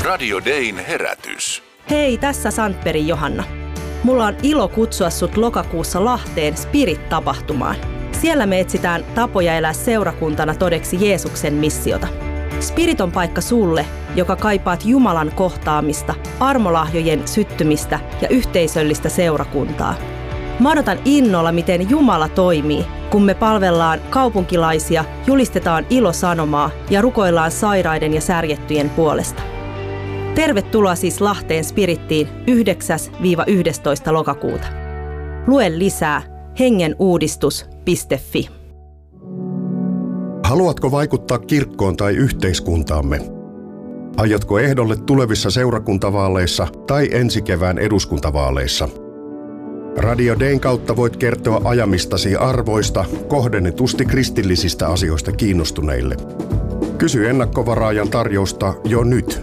Radio Dayn herätys. Hei, tässä Sandbergin Johanna. Mulla on ilo kutsua sut lokakuussa Lahteen Spirit-tapahtumaan. Siellä me etsitään tapoja elää seurakuntana todeksi Jeesuksen missiota. Spirit on paikka sulle, joka kaipaat Jumalan kohtaamista, armolahjojen syttymistä ja yhteisöllistä seurakuntaa. Mä odotan innolla, miten Jumala toimii, kun me palvellaan kaupunkilaisia, julistetaan ilosanomaa ja rukoillaan sairaiden ja särjettyjen puolesta. Tervetuloa siis Lahteen Spirittiin 9-11. lokakuuta. Lue lisää hengenuudistus.fi. Haluatko vaikuttaa kirkkoon tai yhteiskuntaamme? Aiotko ehdolle tulevissa seurakuntavaaleissa tai ensi kevään eduskuntavaaleissa? Radio Dayn kautta voit kertoa ajamistasi arvoista kohdennetusti kristillisistä asioista kiinnostuneille. Kysy ennakkovaraajan tarjousta jo nyt.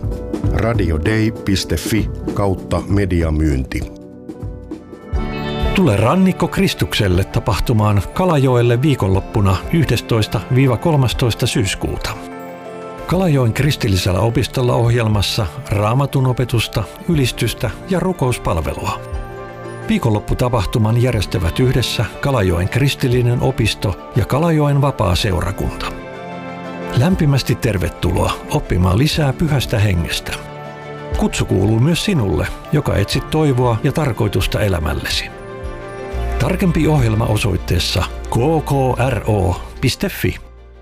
radioday.fi/mediamyynti. Tule Rannikko Kristukselle tapahtumaan Kalajoelle viikonloppuna 11-13. syyskuuta. Kalajoen kristillisellä opistolla ohjelmassa raamatun opetusta, ylistystä ja rukouspalvelua. Viikonlopputapahtuman järjestävät yhdessä Kalajoen kristillinen opisto ja Kalajoen vapaa seurakunta. Lämpimästi tervetuloa oppimaan lisää Pyhästä Hengestä. Kutsu kuuluu myös sinulle, joka etsit toivoa ja tarkoitusta elämällesi. Tarkempi ohjelma osoitteessa kkro.fi.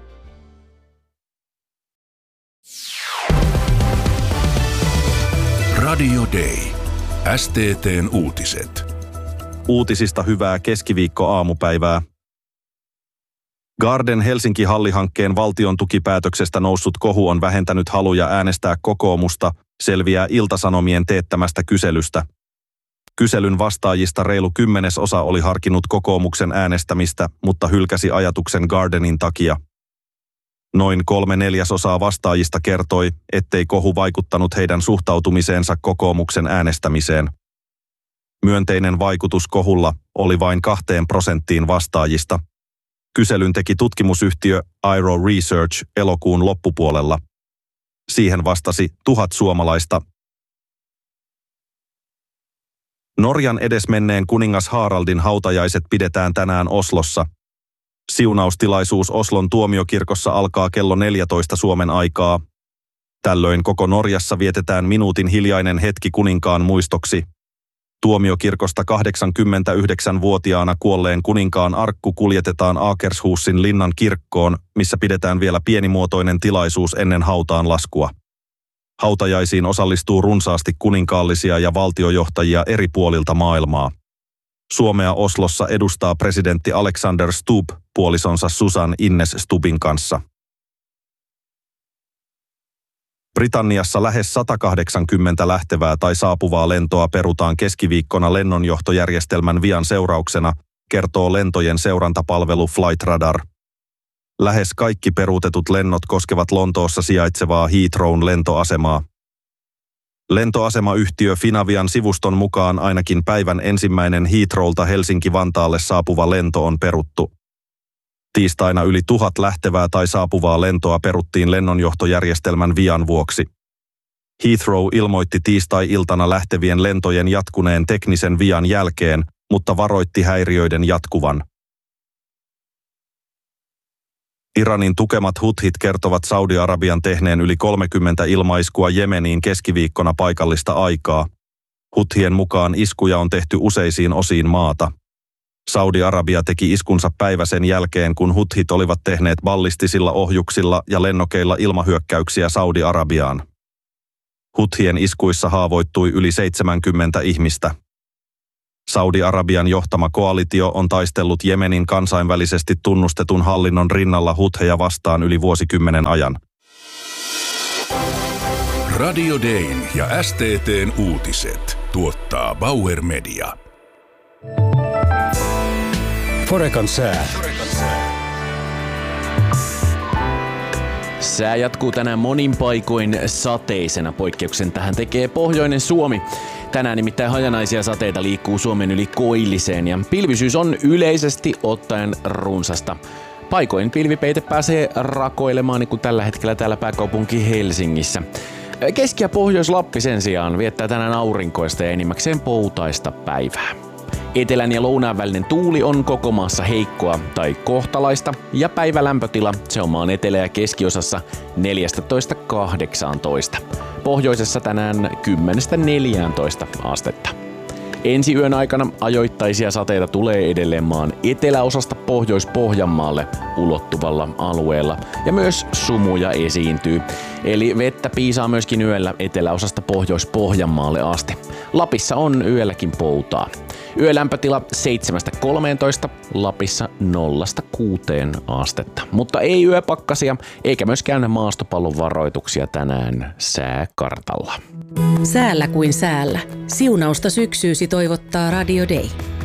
Radio Day. STT:n uutiset. Uutisista hyvää keskiviikko-aamupäivää. Garden Helsinki-hallihankkeen valtion tukipäätöksestä noussut kohu on vähentänyt haluja äänestää kokoomusta, selviää Ilta-Sanomien teettämästä kyselystä. Kyselyn vastaajista reilu 10% oli harkinnut kokoomuksen äänestämistä, mutta hylkäsi ajatuksen Gardenin takia. Noin 3/4 vastaajista kertoi, ettei kohu vaikuttanut heidän suhtautumiseensa kokoomuksen äänestämiseen. Myönteinen vaikutus kohulla oli vain 2% vastaajista. Kyselyn teki tutkimusyhtiö Airo Research elokuun loppupuolella. Siihen vastasi 1000 suomalaista. Norjan edesmenneen kuningas Haraldin hautajaiset pidetään tänään Oslossa. Siunaustilaisuus Oslon tuomiokirkossa alkaa kello 14 Suomen aikaa. Tällöin koko Norjassa vietetään minuutin hiljainen hetki kuninkaan muistoksi. Tuomiokirkosta 89-vuotiaana kuolleen kuninkaan arkku kuljetetaan Akershusin linnan kirkkoon, missä pidetään vielä pienimuotoinen tilaisuus ennen hautaan laskua. Hautajaisiin osallistuu runsaasti kuninkaallisia ja valtiojohtajia eri puolilta maailmaa. Suomea Oslossa edustaa presidentti Alexander Stubb puolisonsa Susan Innes Stubbin kanssa. Britanniassa lähes 180 lähtevää tai saapuvaa lentoa perutaan keskiviikkona lennonjohtojärjestelmän vian seurauksena, kertoo lentojen seurantapalvelu Flightradar. Lähes kaikki peruutetut lennot koskevat Lontoossa sijaitsevaa Heathrown lentoasemaa. Lentoasemayhtiö Finavian sivuston mukaan ainakin päivän ensimmäinen Heathrowlta Helsinki-Vantaalle saapuva lento on peruttu. Tiistaina yli 1000 lähtevää tai saapuvaa lentoa peruttiin lennonjohtojärjestelmän vian vuoksi. Heathrow ilmoitti tiistai-iltana lähtevien lentojen jatkuneen teknisen vian jälkeen, mutta varoitti häiriöiden jatkuvan. Iranin tukemat Huthit kertovat Saudi-Arabian tehneen yli 30 ilmaiskua Jemeniin keskiviikkona paikallista aikaa. Huthien mukaan iskuja on tehty useisiin osiin maata. Saudi-Arabia teki iskunsa päivä sen jälkeen, kun Huthit olivat tehneet ballistisilla ohjuksilla ja lennokeilla ilmahyökkäyksiä Saudi-Arabiaan. Huthien iskuissa haavoittui yli 70 ihmistä. Saudi-Arabian johtama koalitio on taistellut Jemenin kansainvälisesti tunnustetun hallinnon rinnalla Hutheja vastaan yli vuosikymmenen ajan. Radio Dayn ja STT:n uutiset tuottaa Bauer Media. Forekan sää. Sää jatkuu tänään monin paikoin sateisena. Poikkeuksen tähän tekee pohjoinen Suomi. Tänään nimittäin hajanaisia sateita liikkuu Suomen yli koilliseen ja pilvisyys on yleisesti ottaen runsasta. Paikoin pilvipeite pääsee rakoilemaan niin kuin tällä hetkellä täällä pääkaupunki Helsingissä. Keski- ja Pohjois-Lappi sen sijaan viettää tänään aurinkoista ja enimmäkseen poutaista päivää. Etelän ja lounaan välinen tuuli on koko maassa heikkoa tai kohtalaista ja päivälämpötila se on maan etelä- ja keskiosassa 14–18. Pohjoisessa tänään 10–14 astetta. Ensi yön aikana ajoittaisia sateita tulee edelleen maan eteläosasta Pohjois-Pohjanmaalle ulottuvalla alueella ja myös sumuja esiintyy. Eli vettä piisaa myöskin yöllä eteläosasta Pohjois-Pohjanmaalle asti. Lapissa on yölläkin poutaa. Yölämpötila 7–13, Lapissa 0–6 astetta. Mutta ei yöpakkasia eikä myöskään maastopallon varoituksia tänään sääkartalla. Säällä kuin säällä. Siunausta syksyysi toivottaa Radio Day.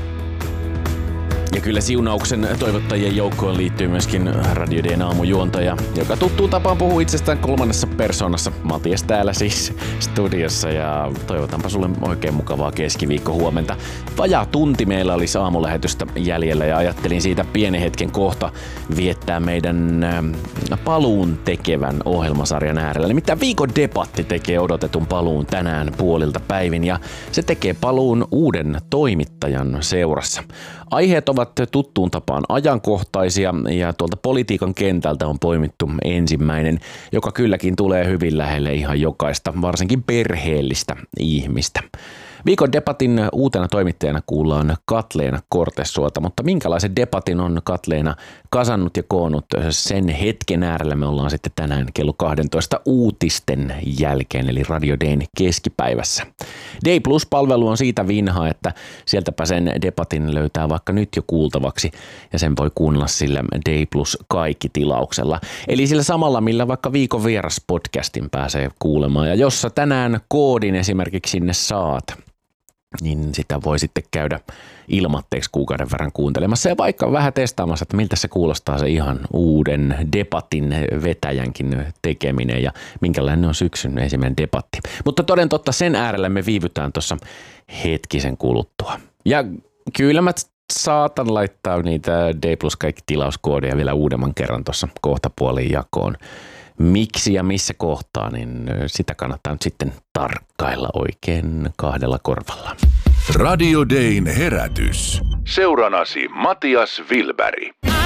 Ja kyllä siunauksen toivottajien joukkoon liittyy myöskin Radio Dayn aamujuontaja, joka tuttuun tapaan puhuu itsestään kolmannessa persoonassa. Matias täällä siis studiossa ja toivotanpa sulle oikein mukavaa keskiviikkohuomenta. Vajaa tunti meillä olisi aamulähetystä jäljellä ja ajattelin siitä pienen hetken kohta viettää meidän paluun tekevän ohjelmasarjan äärellä. Nimittäin Viikon debatti tekee odotetun paluun tänään puolilta päivin ja se tekee paluun uuden toimittajan seurassa. Aiheet ovat tuttuun tapaan ajankohtaisia ja tuolta politiikan kentältä on poimittu ensimmäinen, joka kylläkin tulee hyvin lähelle ihan jokaista, varsinkin perheellistä ihmistä. Viikon debatin uutena toimittajana kuullaan Katleena Kortesuota, mutta minkälaisen debatin on Katleena kasannut ja koonnut sen hetken äärellä me ollaan sitten tänään kello 12 uutisten jälkeen, eli Radio Dayn keskipäivässä. Day Plus-palvelu on siitä vinha, että sieltäpä sen debatin löytää vaikka nyt jo kuultavaksi ja sen voi kuunnella sillä Day Plus kaikki tilauksella. Eli sillä samalla, millä vaikka Viikon vieras podcastin pääsee kuulemaan ja jossa tänään koodin esimerkiksi sinne saat, niin sitä voi sitten käydä ilmatteeksi kuukauden verran kuuntelemassa ja vaikka vähän testaamassa, että miltä se kuulostaa se ihan uuden debatin vetäjänkin tekeminen ja minkälainen on syksyn ensimmäinen debatti. Mutta toden totta sen äärellä me viivytään tuossa hetkisen kuluttua. Ja kyllä mä saatan laittaa niitä D plus kaikki tilauskoodeja vielä uudemman kerran tuossa kohtapuoliin jakoon. Miksi ja missä kohtaa, niin sitä kannattaa nyt sitten tarkkailla oikein kahdella korvalla. Radio Dayn herätys. Seuranasi Matias Wilberg.